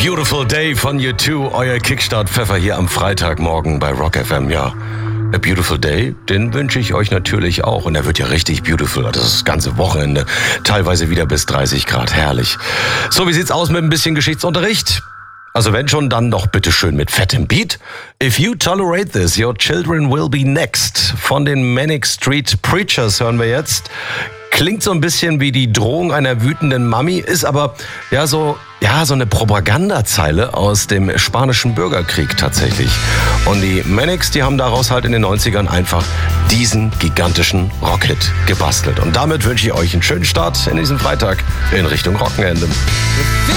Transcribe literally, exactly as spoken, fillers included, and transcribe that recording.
Beautiful Day von U zwei, euer Kickstart-Pfeffer hier am Freitagmorgen bei Rock F M. Ja, a beautiful day, den wünsche ich euch natürlich auch. Und er wird ja richtig beautiful. Das ist das ganze Wochenende. Teilweise wieder bis dreißig Grad. Herrlich. So, wie sieht's aus mit ein bisschen Geschichtsunterricht? Also wenn schon, dann doch bitte schön mit fettem Beat. If you tolerate this, your children will be next. Von den Manic Street Preachers hören wir jetzt. Klingt so ein bisschen wie die Drohung einer wütenden Mami, ist aber ja so, ja, so eine Propagandazeile aus dem spanischen Bürgerkrieg tatsächlich. Und die Manics, die haben daraus halt in den neunzigern einfach diesen gigantischen Rockhit gebastelt. Und damit wünsche ich euch einen schönen Start in diesem Freitag in Richtung Rockenende.